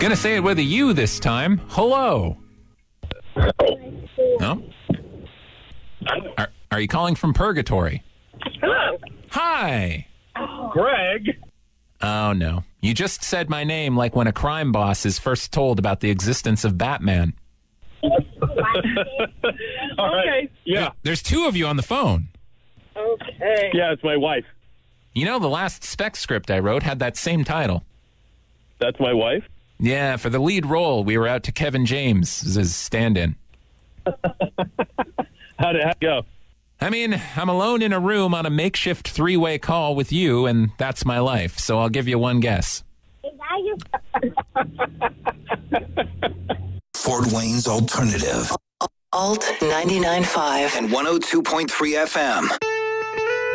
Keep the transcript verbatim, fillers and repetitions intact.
Gonna say it with a U this time. Hello. No? Are, are you calling from purgatory? Hello. Hi. Greg. Oh, no. You just said my name like when a crime boss is first told about the existence of Batman. All right. Yeah. There's two of you on the phone. Okay. Yeah, it's my wife. You know, the last spec script I wrote had that same title. That's my wife? Yeah, for the lead role, we were out to Kevin James as his stand-in. How'd it go? I mean, I'm alone in a room on a makeshift three-way call with you, and that's my life, so I'll give you one guess. Fort Wayne's Alternative. Alt ninety-nine point five And one oh two point three F M.